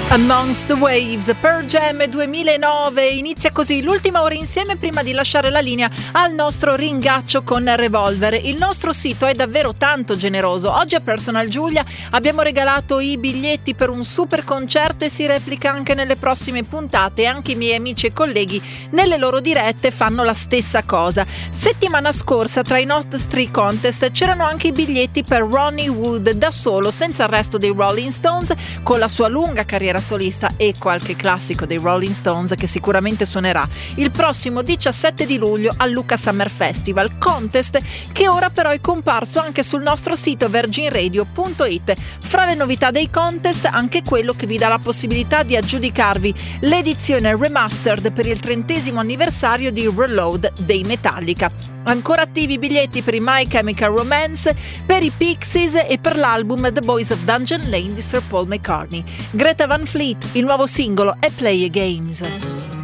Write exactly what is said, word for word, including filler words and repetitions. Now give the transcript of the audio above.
Amongst the Waves, Pearl Jam duemilanove, inizia così l'ultima ora insieme prima di lasciare la linea al nostro ringaccio con Revolver. Il nostro sito è davvero tanto generoso. Oggi a Personal Giulia abbiamo regalato i biglietti per un super concerto e si replica anche nelle prossime puntate. Anche i miei amici e colleghi nelle loro dirette fanno la stessa cosa. Settimana scorsa tra i nostri contest c'erano anche i biglietti per Ronnie Wood da solo, senza il resto dei Rolling Stones, con la sua lunga carriera solista e qualche classico dei Rolling Stones che sicuramente suonerà il prossimo diciassette di luglio al Lucca Summer Festival, contest che ora però è comparso anche sul nostro sito virgin radio punto it. Fra le novità dei contest anche quello che vi dà la possibilità di aggiudicarvi l'edizione remastered per il trentesimo anniversario di Reload dei Metallica. Ancora attivi i biglietti per i My Chemical Romance, per i Pixies e per l'album The Boys of Dungeon Lane di Sir Paul McCartney. Greta Van Fleet, il nuovo singolo è Play Games.